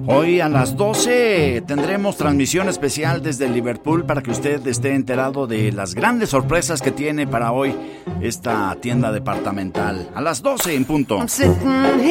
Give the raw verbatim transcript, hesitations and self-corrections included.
Hoy a las doce tendremos transmisión especial desde Liverpool para que usted esté enterado de las grandes sorpresas que tiene para hoy esta tienda departamental. A las doce en punto.